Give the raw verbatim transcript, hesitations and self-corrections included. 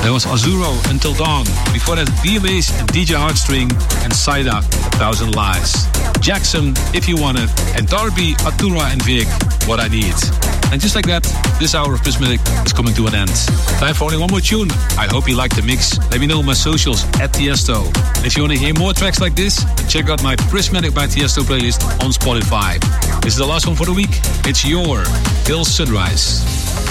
There was Azuro, Until Dawn. Before that, B M A's and D J Heartstring and Saida, A Thousand Lies. Jackson, If You Want It. And Darby, Atura and Vic, What I Need. And just like that, this hour of Prismatic is coming to an end. Time for only one more tune. I hope you liked the mix. Let me know on my socials at Tiesto. And if you want to hear more tracks like this, check out my Prismatic by Tiesto playlist on Spotify. This is the last one for the week. It's your Till Sunrise.